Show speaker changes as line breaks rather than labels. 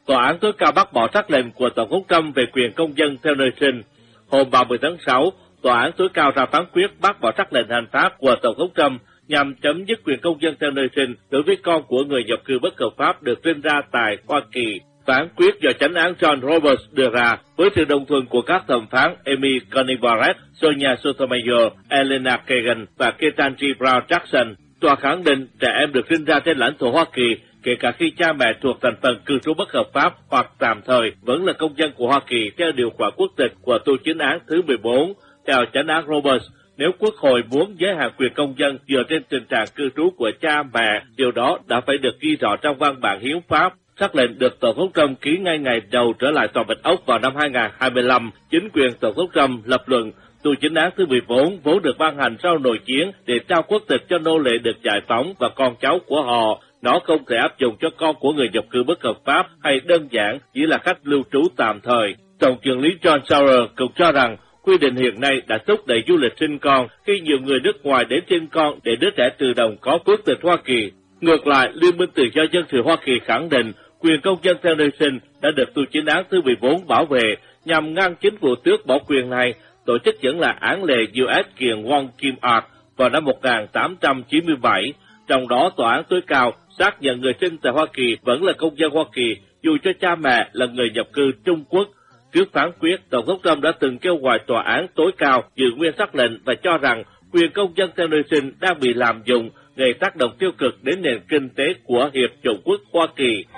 Tòa án tối cao bác bỏ sắc lệnh của Tổng thống Trump về quyền công dân theo nơi sinh. Hôm 30 tháng 6, Tòa án tối cao ra phán quyết bác bỏ sắc lệnh hành pháp của Tổng thống Trump nhằm chấm dứt quyền công dân theo nơi sinh đối với con của người nhập cư bất hợp pháp được sinh ra tại Hoa Kỳ. Phán quyết do chánh án John Roberts đưa ra với sự đồng thuận của các thẩm phán Amy Coney Barrett, Sonia Sotomayor, Elena Kagan và Ketanji Brown Jackson. Tòa khẳng định trẻ em được sinh ra trên lãnh thổ Hoa Kỳ, kể cả khi cha mẹ thuộc thành phần cư trú bất hợp pháp hoặc tạm thời, vẫn là công dân của Hoa Kỳ theo điều khoản quốc tịch của tu chính án thứ 14. Theo chánh án Roberts, nếu Quốc hội muốn giới hạn quyền công dân dựa trên tình trạng cư trú của cha mẹ, điều đó đã phải được ghi rõ trong văn bản hiến pháp. Sắc lệnh được Tổng thống Trump ký ngay ngày đầu trở lại Tòa Bạch Ốc vào năm 2025. Chính quyền Tổng thống Trump lập luận tu chính án thứ 14 vốn được ban hành sau nội chiến để trao quốc tịch cho nô lệ được giải phóng và con cháu của họ. Nó không thể áp dụng cho con của người nhập cư bất hợp pháp hay đơn giản chỉ là khách lưu trú tạm thời. Tổng trưởng lý John Sauer cũng cho rằng quy định hiện nay đã thúc đẩy du lịch sinh con khi nhiều người nước ngoài đến sinh con để đứa trẻ tự động có quốc tịch Hoa Kỳ. Ngược lại, Liên minh Tự do Dân sự Hoa Kỳ khẳng định quyền công dân theo nơi sinh đã được tu chính án thứ 14 bảo vệ nhằm ngăn chính phủ tước bỏ quyền này. Tổ chức dẫn là án lệ U.S. kiện Wong Kim Ark vào năm 1897. Trong đó, Tòa án tối cao xác nhận người sinh tại Hoa Kỳ vẫn là công dân Hoa Kỳ dù cho cha mẹ là người nhập cư Trung Quốc. Trước phán quyết, Tổng thống Trump đã từng kêu gọi Tòa án tối cao giữ nguyên sắc lệnh và cho rằng quyền công dân theo nơi sinh đang bị lạm dụng, gây tác động tiêu cực đến nền kinh tế của Hiệp chủng quốc Hoa Kỳ.